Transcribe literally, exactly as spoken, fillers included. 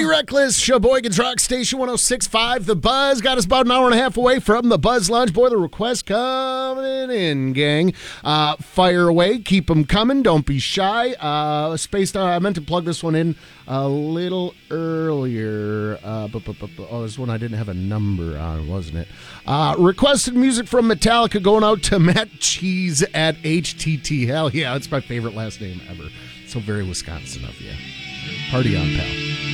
Pretty Reckless, Sheboygan's Rock Station one oh six point five. The Buzz got us about an hour and a half away from the Buzz Lunch. Boy, the request coming in, gang. Uh, fire away. Keep them coming. Don't be shy. Uh, Spaced out. I meant to plug this one in a little earlier. Uh, but, but, but, but, oh, this one I didn't have a number on, wasn't it? Uh, requested music from Metallica going out to Matt Cheese at H T T. Hell yeah, it's my favorite last name ever. So very Wisconsin of you. Party on, pal.